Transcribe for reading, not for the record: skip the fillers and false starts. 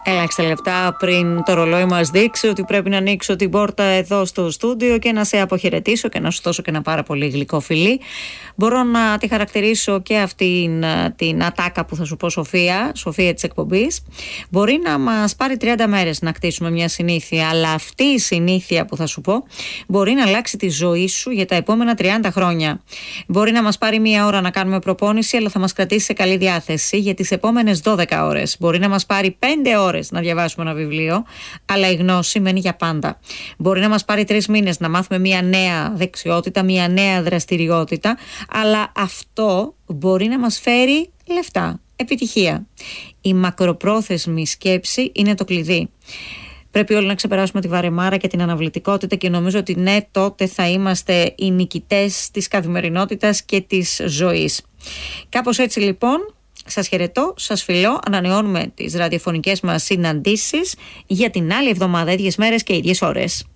Ελάχιστα λεπτά πριν το ρολόι μας δείξει ότι πρέπει να ανοίξω την πόρτα εδώ στο στούντιο και να σε αποχαιρετήσω και να σου δώσω και ένα πάρα πολύ γλυκό φιλί. Μπορώ να τη χαρακτηρίσω και αυτή την ατάκα που θα σου πω, Σοφία της εκπομπής. Μπορεί να μας πάρει 30 μέρες να κτίσουμε μια συνήθεια, αλλά αυτή η συνήθεια που θα σου πω μπορεί να αλλάξει τη ζωή σου για τα επόμενα 30 χρόνια. Μπορεί να μας πάρει μία ώρα να κάνουμε προπόνηση, αλλά θα μας κρατήσει σε καλή διάθεση για τις επόμενες 12 ώρες. Μπορεί να μας πάρει 5 ώρες να διαβάσουμε ένα βιβλίο, αλλά η γνώση μένει για πάντα. Μπορεί να μας πάρει 3 μήνες να μάθουμε μία νέα δεξιότητα, μία νέα δραστηριότητα, αλλά αυτό μπορεί να μας φέρει λεφτά, επιτυχία. Η μακροπρόθεσμη σκέψη είναι το κλειδί. Πρέπει όλοι να ξεπεράσουμε τη βαρεμάρα και την αναβλητικότητα και νομίζω ότι ναι, τότε θα είμαστε οι νικητές της καθημερινότητας και της ζωής. Κάπως έτσι λοιπόν, σας χαιρετώ, σας φιλώ, ανανεώνουμε τις ραδιοφωνικές μας συναντήσεις για την άλλη εβδομάδα, ίδιες μέρες και ίδιες ώρες.